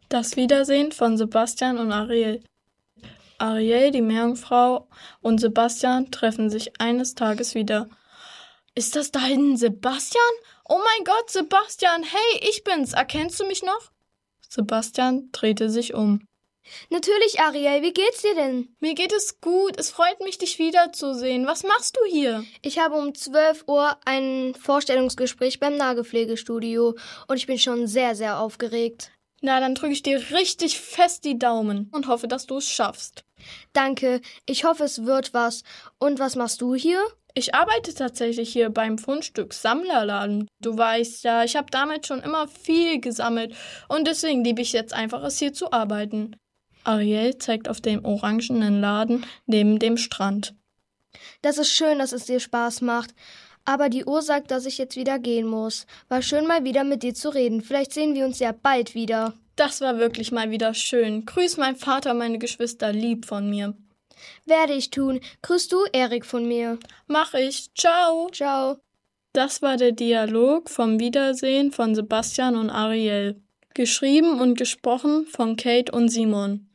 Das Wiedersehen von Sebastian und Ariel. Ariel, die Meerjungfrau, und Sebastian treffen sich eines Tages wieder. Ist das da hinten Sebastian? Oh mein Gott, Sebastian, hey, ich bin's. Erkennst du mich noch? Sebastian drehte sich um. Natürlich, Ariel, wie geht's dir denn? Mir geht es gut, es freut mich, dich wiederzusehen. Was machst du hier? Ich habe um 12 Uhr ein Vorstellungsgespräch beim Nagelpflegestudio und ich bin schon sehr, sehr aufgeregt. Na, dann drücke ich dir richtig fest die Daumen und hoffe, dass du es schaffst. Danke, ich hoffe, es wird was. Und was machst du hier? Ich arbeite tatsächlich hier beim Fundstück-Sammlerladen. Du weißt ja, ich habe damit schon immer viel gesammelt und deswegen liebe ich jetzt einfach, es hier zu arbeiten. Ariel zeigt auf den orangenen Laden neben dem Strand. Das ist schön, dass es dir Spaß macht. Aber die Uhr sagt, dass ich jetzt wieder gehen muss. War schön, mal wieder mit dir zu reden. Vielleicht sehen wir uns ja bald wieder. Das war wirklich mal wieder schön. Grüß mein Vater, meine Geschwister lieb von mir. Werde ich tun. Grüß du Erik von mir. Mach ich. Ciao. Ciao. Das war der Dialog vom Wiedersehen von Sebastian und Ariel. Geschrieben und gesprochen von Kate und Simon.